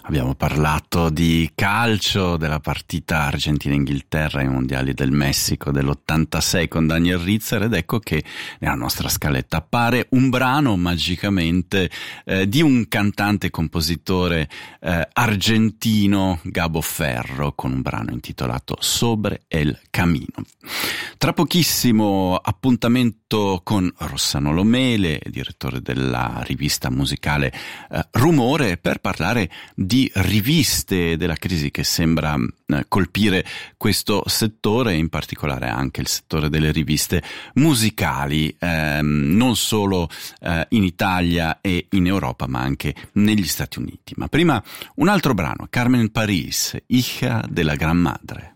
Abbiamo parlato di calcio, della partita Argentina-Inghilterra ai mondiali del Messico dell'86 con Daniel Rizzer, ed ecco che nella nostra scaletta appare un brano magicamente di un cantante e compositore argentino, Gabo Ferro, con un brano intitolato Sobre el Camino. Tra pochissimo appuntamento con Rossano Lomele, direttore della rivista musicale Rumore, per parlare di riviste, della crisi che sembra colpire questo settore, in particolare anche il settore delle riviste musicali, non solo in Italia e in Europa, ma anche negli Stati Uniti. Ma prima un altro brano, Carmen París, Hija de la Gran Madre.